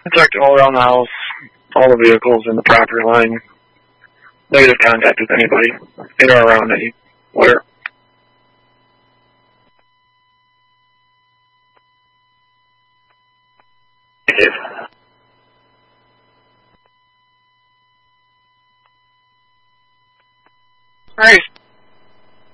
Protect all around the house, all the vehicles in the property line. Negative contact with anybody in or around anywhere. Alright,